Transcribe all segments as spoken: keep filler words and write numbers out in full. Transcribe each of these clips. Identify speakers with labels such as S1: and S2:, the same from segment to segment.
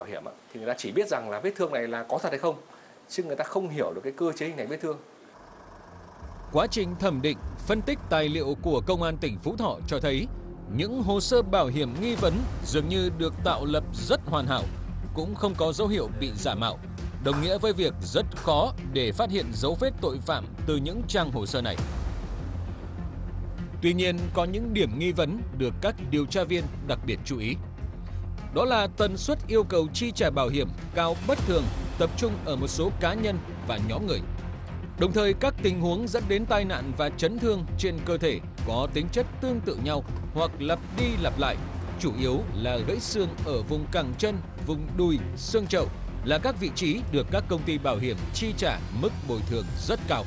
S1: Bảo hiểm thì người ta chỉ biết rằng là vết thương này là có thật hay không, chứ người ta không hiểu được cái cơ chế hình thành vết thương.
S2: Quá trình thẩm định, phân tích tài liệu của Công an tỉnh Phú Thọ cho thấy những hồ sơ bảo hiểm nghi vấn dường như được tạo lập rất hoàn hảo, cũng không có dấu hiệu bị giả mạo, đồng nghĩa với việc rất khó để phát hiện dấu vết tội phạm từ những trang hồ sơ này. Tuy nhiên, có những điểm nghi vấn được các điều tra viên đặc biệt chú ý. Đó là tần suất yêu cầu chi trả bảo hiểm cao bất thường, tập trung ở một số cá nhân và nhóm người. Đồng thời, các tình huống dẫn đến tai nạn và chấn thương trên cơ thể có tính chất tương tự nhau hoặc lặp đi lặp lại, chủ yếu là gãy xương ở vùng cẳng chân, vùng đùi, xương chậu là các vị trí được các công ty bảo hiểm chi trả mức bồi thường rất cao.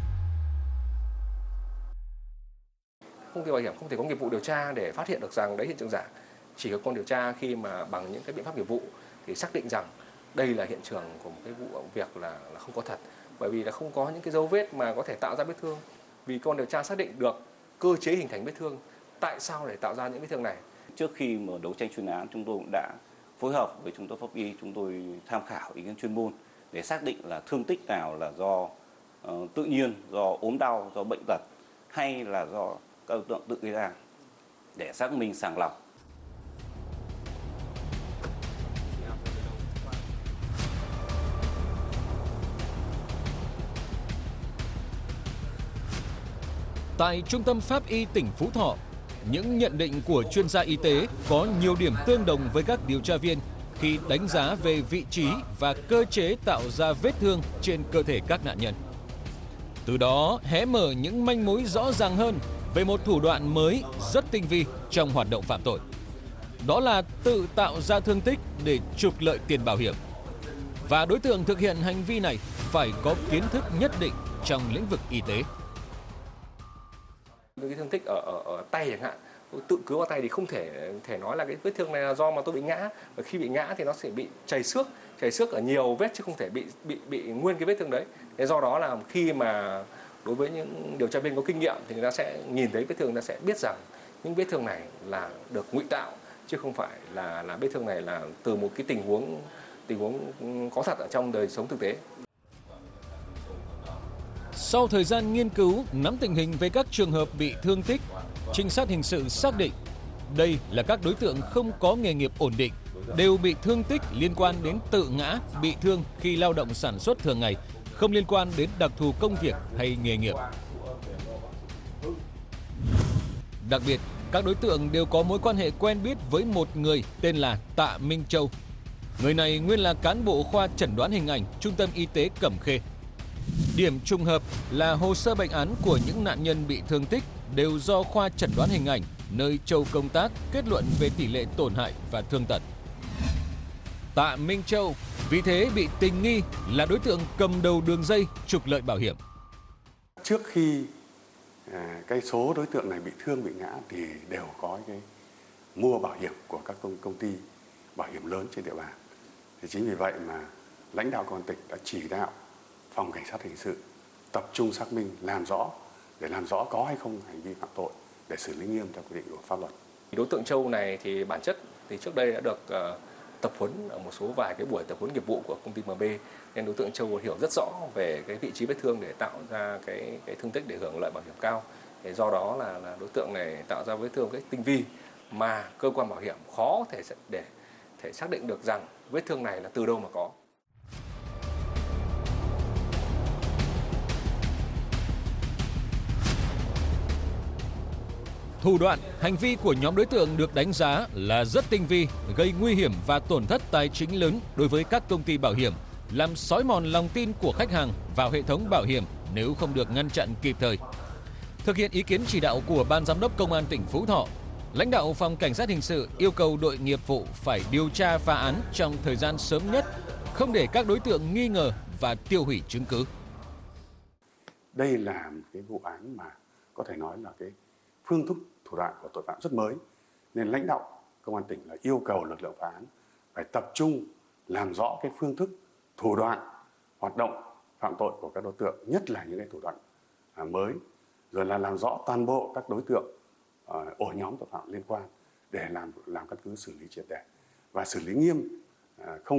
S1: Công ty bảo hiểm không thể có nghiệp vụ điều tra để phát hiện được rằng đấy hiện trường giả. Chỉ có con điều tra khi mà bằng những cái biện pháp nghiệp vụ thì xác định rằng đây là hiện trường của một cái vụ việc là, là không có thật, bởi vì là không có những cái dấu vết mà có thể tạo ra vết thương. Vì con điều tra xác định được cơ chế hình thành vết thương, tại sao để tạo ra những vết thương này.
S3: Trước khi mà đấu tranh chuyên án, chúng tôi cũng đã phối hợp với trung tâm pháp y, chúng tôi tham khảo ý kiến chuyên môn để xác định là thương tích nào là do uh, tự nhiên, do ốm đau, do bệnh tật hay là do các đối tượng tự gây ra để xác minh sàng lọc.
S2: Tại Trung tâm Pháp y tỉnh Phú Thọ, những nhận định của chuyên gia y tế có nhiều điểm tương đồng với các điều tra viên khi đánh giá về vị trí và cơ chế tạo ra vết thương trên cơ thể các nạn nhân. Từ đó hé mở những manh mối rõ ràng hơn về một thủ đoạn mới rất tinh vi trong hoạt động phạm tội. Đó là tự tạo ra thương tích để trục lợi tiền bảo hiểm. Và đối tượng thực hiện hành vi này phải có kiến thức nhất định trong lĩnh vực y tế.
S1: Cái thương tích ở, ở, ở tay chẳng hạn, tôi tự cứu vào tay thì không thể thể nói là cái vết thương này là do mà tôi bị ngã. Và khi bị ngã thì nó sẽ bị chảy xước, chảy xước ở nhiều vết chứ không thể bị bị bị nguyên cái vết thương đấy. Thế do đó là khi mà đối với những điều tra viên có kinh nghiệm thì người ta sẽ nhìn thấy vết thương, người ta sẽ biết rằng những vết thương này là được ngụy tạo chứ không phải là là vết thương này là từ một cái tình huống tình huống có thật ở trong đời sống thực tế.
S2: Sau thời gian nghiên cứu, nắm tình hình về các trường hợp bị thương tích, trinh sát hình sự xác định đây là các đối tượng không có nghề nghiệp ổn định, đều bị thương tích liên quan đến tự ngã, bị thương khi lao động sản xuất thường ngày, không liên quan đến đặc thù công việc hay nghề nghiệp. Đặc biệt, các đối tượng đều có mối quan hệ quen biết với một người tên là Tạ Minh Châu. Người này nguyên là cán bộ khoa chẩn đoán hình ảnh Trung tâm Y tế Cẩm Khê. Điểm trùng hợp là hồ sơ bệnh án của những nạn nhân bị thương tích đều do khoa chẩn đoán hình ảnh nơi Châu công tác kết luận về tỷ lệ tổn hại và thương tật. Tạ Minh Châu vì thế bị tình nghi là đối tượng cầm đầu đường dây trục lợi bảo hiểm.
S4: Trước khi à, cái số đối tượng này bị thương, bị ngã thì đều có cái mua bảo hiểm của các công, công ty bảo hiểm lớn trên địa bàn. Thì chính vì vậy mà lãnh đạo công an tỉnh đã chỉ đạo phòng cảnh sát hình sự tập trung xác minh, làm rõ để làm rõ có hay không hành vi phạm tội để xử lý nghiêm theo quy định của pháp luật.
S1: Đối tượng Châu này thì bản chất thì trước đây đã được uh, tập huấn ở một số vài cái buổi tập huấn nghiệp vụ của công ty em bê, nên đối tượng Châu hiểu rất rõ về cái vị trí vết thương để tạo ra cái cái thương tích để hưởng lợi bảo hiểm cao. Thì do đó là, là đối tượng này tạo ra vết thương cách tinh vi mà cơ quan bảo hiểm khó thể để thể xác định được rằng vết thương này là từ đâu mà có.
S2: Thủ đoạn, hành vi của nhóm đối tượng được đánh giá là rất tinh vi, gây nguy hiểm và tổn thất tài chính lớn đối với các công ty bảo hiểm, làm xói mòn lòng tin của khách hàng vào hệ thống bảo hiểm nếu không được ngăn chặn kịp thời. Thực hiện ý kiến chỉ đạo của Ban Giám đốc Công an tỉnh Phú Thọ, lãnh đạo Phòng Cảnh sát Hình sự yêu cầu đội nghiệp vụ phải điều tra phá án trong thời gian sớm nhất, không để các đối tượng nghi ngờ và tiêu hủy chứng cứ.
S4: Đây là một cái vụ án mà có thể nói là cái phương thức thủ đoạn của tội phạm rất mới, nên lãnh đạo Công an tỉnh là yêu cầu lực lượng phá án phải tập trung làm rõ cái phương thức, thủ đoạn, hoạt động phạm tội của các đối tượng, nhất là những cái thủ đoạn mới, rồi là làm rõ toàn bộ các đối tượng uh, ổ nhóm tội phạm liên quan để làm làm căn cứ xử lý triệt để và xử lý nghiêm à, không